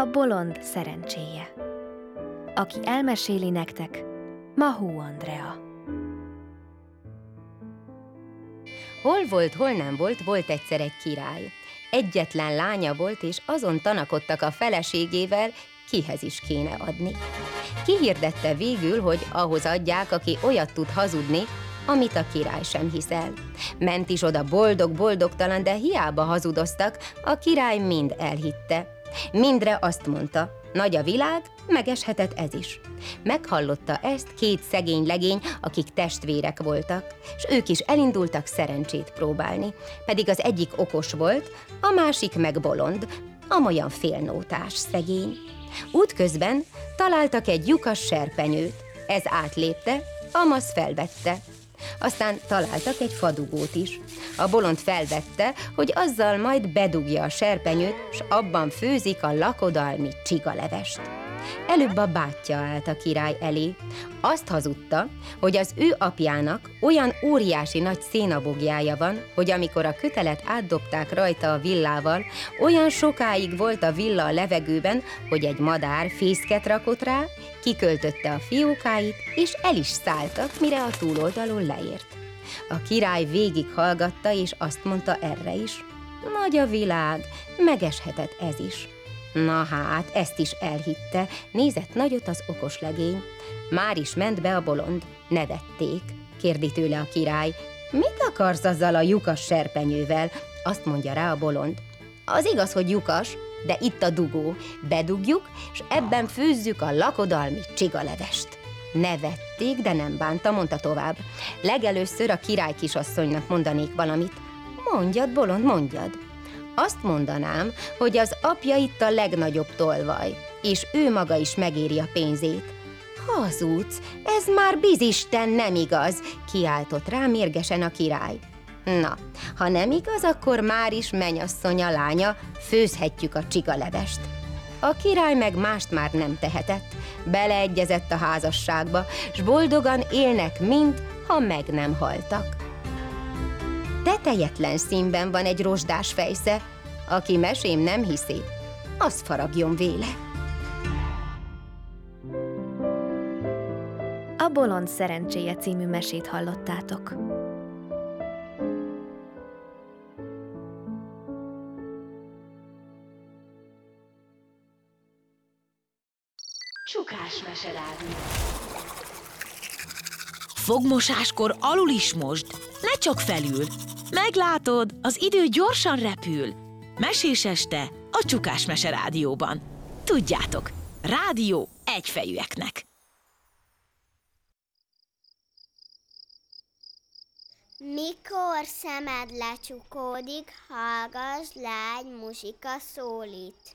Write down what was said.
A bolond szerencséje. Aki elmeséli nektek, Mahó Andrea. Hol volt, hol nem volt, volt egyszer egy király. Egyetlen lánya volt, és azon tanakodtak a feleségével, kihez is kéne adni. Kihirdette végül, hogy ahhoz adják, aki olyat tud hazudni, amit a király sem hisz el. Ment is oda boldog-boldogtalan, de hiába hazudoztak, a király mind elhitte. Mindre azt mondta, nagy a világ, megeshetett ez is. Meghallotta ezt két szegény legény, akik testvérek voltak, és ők is elindultak szerencsét próbálni, pedig az egyik okos volt, a másik meg bolond, amolyan félnótás szegény. Útközben találtak egy lyukas serpenyőt, ez átlépte, amaz felvette. Aztán találtak egy fadugót is. A bolond felvette, hogy azzal majd bedugja a serpenyőt, s abban főzik a lakodalmi csigalevest. Előbb a bátyja állt a király elé. Azt hazudta, hogy az ő apjának olyan óriási nagy szénabogjája van, hogy amikor a kötelet átdobták rajta a villával, olyan sokáig volt a villa a levegőben, hogy egy madár fészket rakott rá, kiköltötte a fiókáit, és el is szálltak, mire a túloldalon leért. A király végighallgatta, és azt mondta erre is: nagy a világ, megeshetett ez is. Na hát, ezt is elhitte, nézett nagyot az okos legény. Már is ment be a bolond. Nevették. Kérdi tőle a király: mit akarsz azzal a lyukas serpenyővel? Azt mondja rá a bolond: az igaz, hogy lyukas, de itt a dugó. Bedugjuk, és ebben főzzük a lakodalmi csigalevest. Nevették, de nem bánta, mondta tovább: legelőször a király kisasszonynak mondanék valamit. Mondjad, bolond, mondjad. Azt mondanám, hogy az apja itt a legnagyobb tolvaj, és ő maga is megéri a pénzét. Hazudsz, ez már bizisten nem igaz, kiáltott rá mérgesen a király. Na, ha nem igaz, akkor már is mennyasszony a lánya, főzhetjük a csigalevest. A király meg mást már nem tehetett, beleegyezett a házasságba, s boldogan élnek mind, ha meg nem haltak. Tetejetlen színben van egy rozsdás fejsze, aki mesém nem hiszi, az faragjon véle. A bolond szerencséje című mesét hallottátok. Csukás meserádió. Fogmosáskor alul is mosd, ne csak felül. Meglátod, az idő gyorsan repül. Mesés este a Csukás Meserádióban. Tudjátok, rádió egyfejűeknek. Mikor szemed lecsukódik, hallgass, lágy muzsika szólít.